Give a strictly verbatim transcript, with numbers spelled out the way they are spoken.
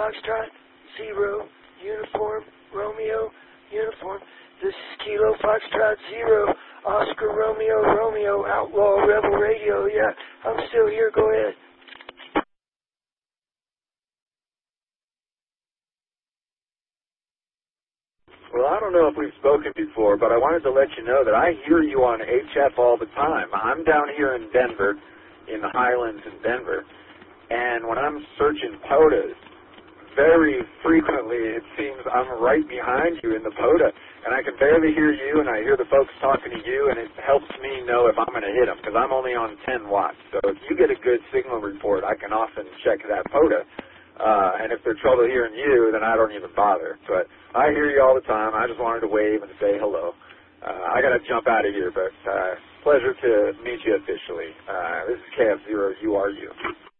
Foxtrot Zero Uniform Romeo Uniform. This is Kilo Foxtrot Zero Oscar Romeo Romeo Outlaw Rebel Radio. Yeah, I'm still here. Go ahead. Well, I don't know if we've spoken before, but I wanted to let you know that I hear you on H F all the time. I'm down here in Denver, in the Highlands in Denver, and when I'm searching POTAs, very frequently it seems I'm right behind you in the POTA, and I can barely hear you, and I hear the folks talking to you, and it helps me know if I'm going to hit them, because I'm only on ten watts. So if you get a good signal report, I can often check that POTA. Uh, and if they're trouble hearing you, then I don't even bother. But I hear you all the time. I just wanted to wave and say hello. Uh, I got to jump out of here, but uh, pleasure to meet you officially. Uh, this is K F zero U R U.